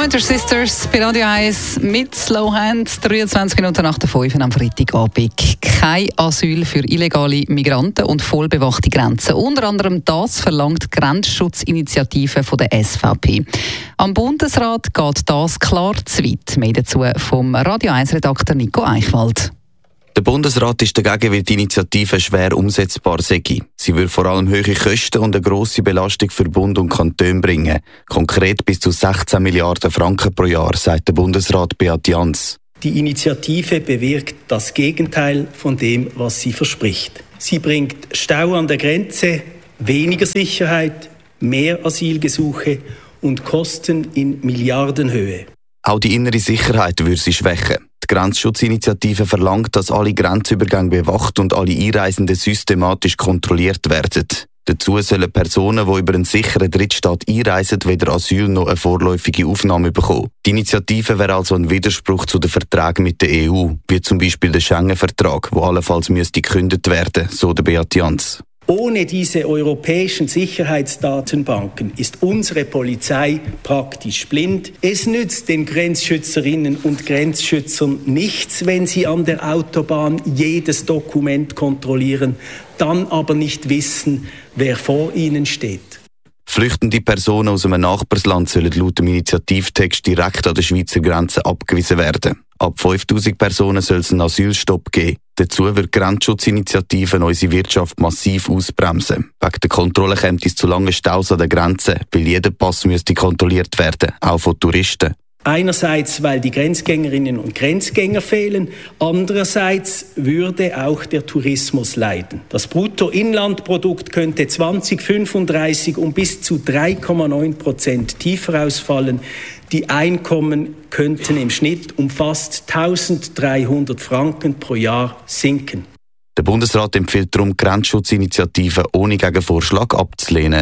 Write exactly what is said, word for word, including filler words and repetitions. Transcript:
Pointer Sisters bei Radio eins mit Slow Hand, dreiundzwanzig Minuten nach der fünf am Freitagabend. Kein Asyl für illegale Migranten und vollbewachte Grenzen. Unter anderem das verlangt die Grenzschutzinitiative von der S V P. Am Bundesrat geht das klar zu weit. Mehr dazu vom Radio eins-Redakteur Nico Eichwald. Der Bundesrat ist dagegen, weil die Initiative schwer umsetzbar sei. Sie würde vor allem hohe Kosten und eine grosse Belastung für Bund und Kantone bringen. Konkret bis zu sechzehn Milliarden Franken pro Jahr, sagt der Bundesrat Beat Jans. Die Initiative bewirkt das Gegenteil von dem, was sie verspricht. Sie bringt Stau an der Grenze, weniger Sicherheit, mehr Asylgesuche und Kosten in Milliardenhöhe. Auch die innere Sicherheit würde sie schwächen. Die Grenzschutzinitiative verlangt, dass alle Grenzübergänge bewacht und alle Einreisenden systematisch kontrolliert werden. Dazu sollen Personen, die über einen sicheren Drittstaat einreisen, weder Asyl noch eine vorläufige Aufnahme bekommen. Die Initiative wäre also ein Widerspruch zu den Verträgen mit der E U, wie zum Beispiel der Schengen-Vertrag, der allenfalls müsste gekündigt werden, so der Beat Jans. Ohne diese europäischen Sicherheitsdatenbanken ist unsere Polizei praktisch blind. Es nützt den Grenzschützerinnen und Grenzschützern nichts, wenn sie an der Autobahn jedes Dokument kontrollieren, dann aber nicht wissen, wer vor ihnen steht. Flüchtende Personen aus einem Nachbarsland sollen laut dem Initiativtext direkt an der Schweizer Grenze abgewiesen werden. Ab fünftausend Personen soll es einen Asylstopp geben. Dazu wird die Grenzschutzinitiative unsere Wirtschaft massiv ausbremsen. Wegen der Kontrolle kommt es zu langen Staus an der Grenze, weil jeder Pass müsste kontrolliert werden, auch von Touristen. Einerseits, weil die Grenzgängerinnen und Grenzgänger fehlen, andererseits würde auch der Tourismus leiden. Das Bruttoinlandprodukt könnte zwanzig fünfunddreißig um bis zu drei Komma neun Prozent tiefer ausfallen. Die Einkommen könnten im Schnitt um fast eintausenddreihundert Franken pro Jahr sinken. Der Bundesrat empfiehlt darum, die Grenzschutzinitiative ohne Gegenvorschlag abzulehnen.